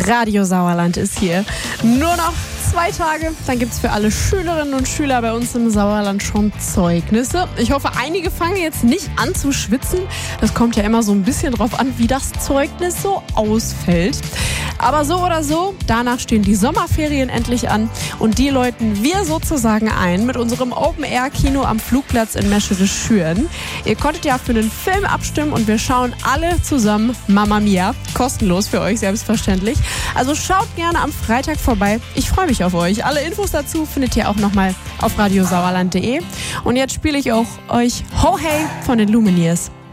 Radio Sauerland ist hier. Nur noch 2 Tage, dann gibt es für alle Schülerinnen und Schüler bei uns im Sauerland schon Zeugnisse. Ich hoffe, einige fangen jetzt nicht an zu schwitzen. Das kommt ja immer so ein bisschen drauf an, wie das Zeugnis so ausfällt. Aber so oder so, danach stehen die Sommerferien endlich an und die läuten wir sozusagen ein mit unserem Open-Air-Kino am Flugplatz in Meschede-Schüren. Ihr konntet ja für einen Film abstimmen und wir schauen alle zusammen Mamma Mia. Kostenlos für euch, selbstverständlich. Also schaut gerne am Freitag vorbei. Ich freue mich auf euch. Alle Infos dazu findet ihr auch nochmal auf radiosauerland.de. Und jetzt spiele ich auch euch Ho Hey von den Lumineers.